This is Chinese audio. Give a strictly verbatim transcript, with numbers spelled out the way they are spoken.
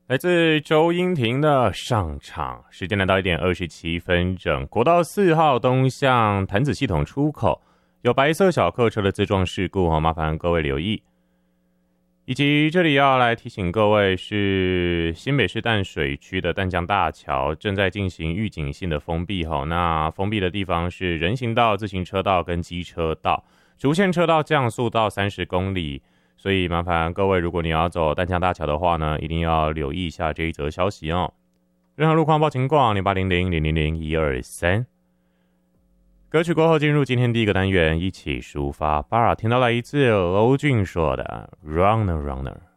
来自周英婷的上场，时间来到一点二十七分整。国道四号东向潭子系统出口有白色小客车的自撞事故哦，麻烦各位留意。以及这里要来提醒各位，是新北市淡水区的淡江大桥正在进行预警性的封闭哈。那封闭的地方是人行道、自行车道跟机车道，主线车道降速到三十公里。所以麻烦各位，如果你要走淡江大桥的话呢，一定要留意一下这一则消息哦。任何路况报情况零八零零零零零一二三。歌曲过后进入今天第一个单元，一起抒发。巴尔听到了一次娄俊说的 Runner Runner。